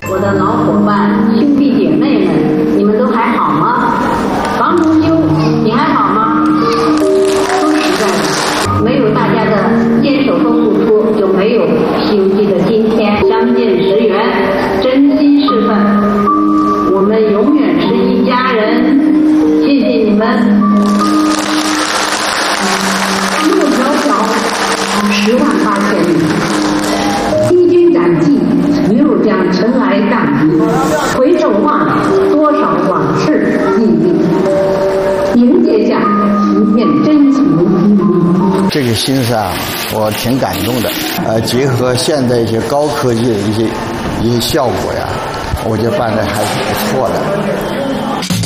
我的老伙伴、兄弟姐妹们，你们都还好吗？房同修，你还好吗？说实在的，没有大家的坚守和付出，就没有《西游记》的今天。相见时缘，真心是份，我们永远是一家人。谢谢你们。路迢迢108000里，披荆斩棘，一路将尘埃荡涤。回首望，多少往事历历，迎接下一片真情依依。 这个心思啊，我挺感动的。结合现在一些高科技的一些效果呀，我觉得办的还是不错的。